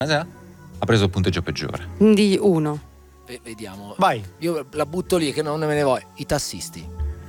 ha preso il punteggio peggiore. Di 1. Vediamo. Vai. Io la butto lì che non me ne voglio. I tassisti.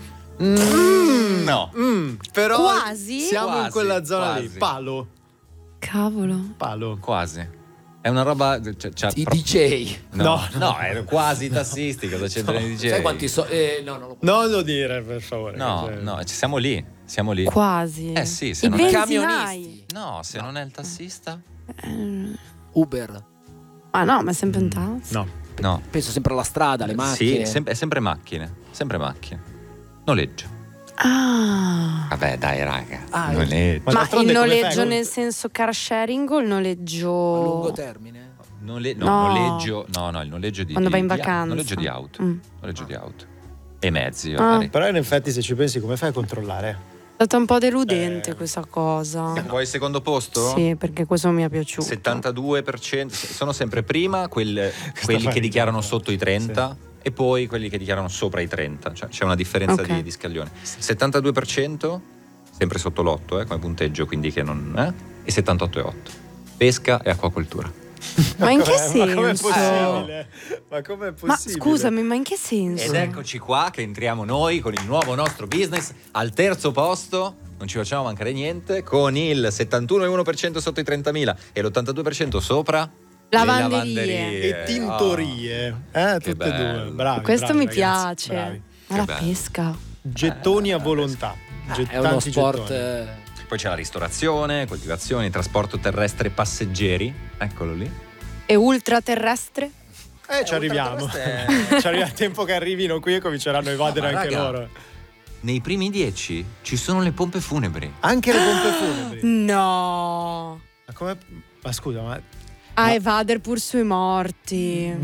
No. Però Quasi? siamo in quella zona lì. Quasi. Palo. Cavolo. Quasi. È una roba. I DJ. No, è quasi tassisti. Cosa c'entrano i DJ? Sai quanti no, non lo Non lo dire, per favore. No, siamo lì. Quasi. Sì, se I non è. benzinai. No, se non è il tassista. Uber. Ah no, ma è sempre un taxi. No. Penso sempre alla strada, le macchine. Sì, è sempre macchine. Noleggio. Ah. Vabbè, dai, raga. Ah, noleggio. Ma d'altronde il come noleggio fai? nel senso car sharing o il noleggio A lungo termine. Noleggio. No, il noleggio di. Quando vai in di- vacanza. Noleggio di auto. Noleggio di auto. E mezzi, Ah. magari. Però in effetti, se ci pensi, come fai a controllare? È stata un po' deludente questa cosa. Vuoi il secondo posto? Sì, perché questo mi è piaciuto. 72%. Sono sempre prima quelli che dichiarano sotto i 30 e poi quelli che dichiarano sopra i 30. Cioè c'è una differenza Ok. di scaglione. 72% sempre sotto l'8 come punteggio, quindi che non e 78,8. Pesca e acquacoltura. Ma in che Ma com'è senso? possibile? Ma com'è Ma possibile? scusami, ma in che senso? Ed eccoci qua che entriamo noi con il nuovo nostro business al terzo posto. Non ci facciamo mancare niente, con il 71,1% sotto i 30.000 e l'82% sopra Lavanderie. le E tintorie. Che Tutte e bello. due. Bravi. Questo bravi, mi ragazzi, piace. bravi. Ma la bello. pesca. Gettoni a volontà. È uno Tanti sport. gettoni. Poi c'è la ristorazione, coltivazione, trasporto terrestre passeggeri. Eccolo lì. E ultraterrestre? Ci arriviamo. Ci arriva il tempo che arrivino qui e cominceranno a evadere ma anche raga, loro. Nei primi 10 ci sono le pompe funebri. Anche le pompe funebri. No. Ma scusa, ma A evadere pur sui morti.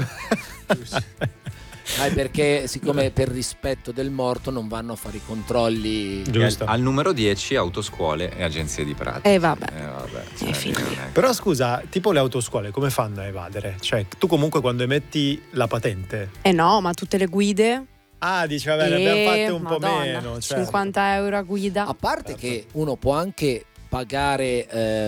Perché siccome per rispetto del morto non vanno a fare i controlli. giusto. Al numero 10 autoscuole e agenzie di pratica. E vabbè. Cioè, finito. non è- Però scusa, tipo le autoscuole come fanno a evadere? Cioè, tu comunque quando emetti la patente. No, ma tutte le guide. Dici, vabbè, ne abbiamo fatte un Madonna, po' meno. Certo. 50 euro a guida. A parte che uno può anche pagare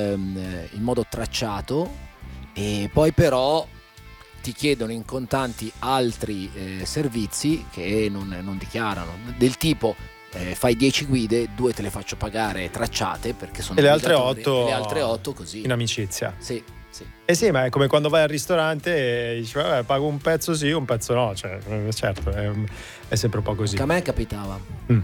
in modo tracciato e poi però ti chiedono in contanti altri servizi che non dichiarano, del tipo fai 10 guide, 2 te le faccio pagare tracciate perché sono E le altre obbligatori, 8 e le altre 8 così. in amicizia. Sì. Sì, ma è come quando vai al ristorante e dici, vabbè, pago un pezzo sì, un pezzo no. Cioè, certo, è sempre un po' così. Anche a me capitava.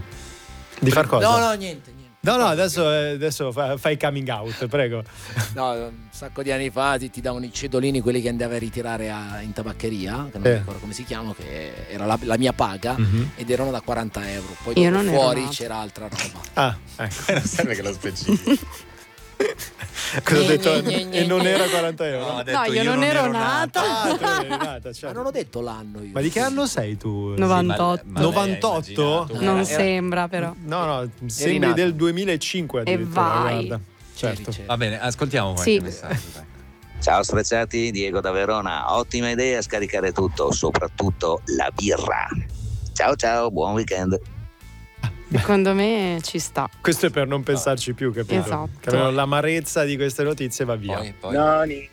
Di far cosa? No, niente. No, adesso fai coming out, prego. No, un sacco di anni fa ti davano i cedolini, quelli che andavi a ritirare in tabaccheria, che non mi ricordo come si chiama, che era la mia paga, ed erano da 40 euro. Poi Io dopo non ero fuori nata. c'era altra roba. Ecco. Non serve che lo specifichi. Cosa ho detto? Gne. E non era 40 euro. No, ho detto, No, io non ero nata. Tu eri nata, Ma certo. non ho detto l'anno io. Ma di che anno sei tu? 98. Ma 98? Non sembra però. No, sembri nata. del 2005 addirittura, vai. guarda. Certo. C'eri. Va bene, ascoltiamo qualche Sì. messaggio. Dai. Ciao Stracciati, Diego da Verona. Ottima idea scaricare tutto, soprattutto la birra. Ciao, buon weekend. Secondo me ci sta. Questo è per non pensarci più, capito? Esatto. Che avevano l'amarezza di queste notizie va via. Poi. Noni,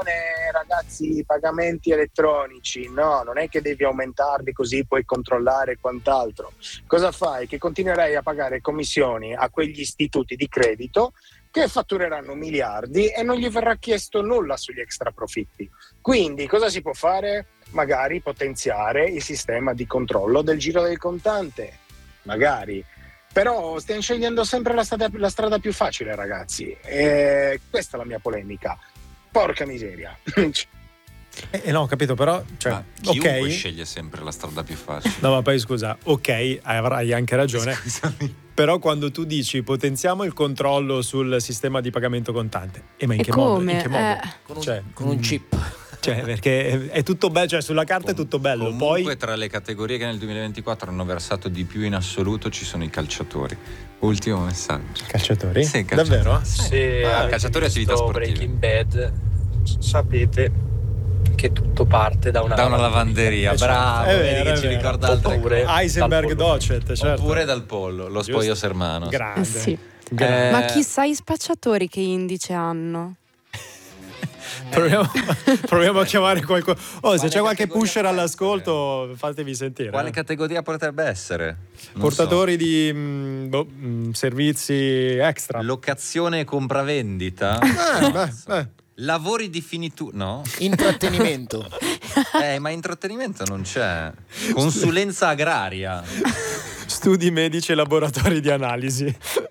ragazzi, pagamenti elettronici, no, non è che devi aumentarli così puoi controllare quant'altro. Cosa fai? Che continuerai a pagare commissioni a quegli istituti di credito che fattureranno miliardi e non gli verrà chiesto nulla sugli extra profitti. Quindi cosa si può fare? Magari potenziare il sistema di controllo del giro del contante, magari. Però stiamo scegliendo sempre la strada più facile, ragazzi. Questa è la mia polemica. Porca miseria. No, capito, però, cioè, Ma chiunque ok. sceglie sempre la strada più facile. No, ma poi scusa, ok, avrai anche ragione. Scusami. Però quando tu dici potenziamo il controllo sul sistema di pagamento contante, ma in E che modo? come? In che modo? Con un chip. Cioè, perché è tutto bello, cioè sulla carta è tutto bello. Comunque Poi tra le categorie che nel 2024 hanno versato di più in assoluto ci sono i calciatori. Ultimo messaggio. calciatori? Sì, calciatori. Davvero? Se avete calciatori e attività visto sportive. Breaking Bad, sapete che tutto parte da una lavanderia. Certo. Bravo, È vedi vero, che è ci vero. ricorda altre Oppure cose. Heisenberg dal pollo. Docet, certo. Oppure dal pollo, lo Giusto. spoglio sermano. Grande. Sì. Grande. Ma chissà i spacciatori che indice hanno. Proviamo a chiamare qualcuno. Se c'è qualche categoria pusher può all'ascolto, fatevi sentire. Quale categoria potrebbe essere? Non Portatori di servizi extra. Locazione e compravendita? Lavori di finitura? No? Intrattenimento. Ma intrattenimento non c'è. Consulenza agraria. Studi medici e laboratori di analisi.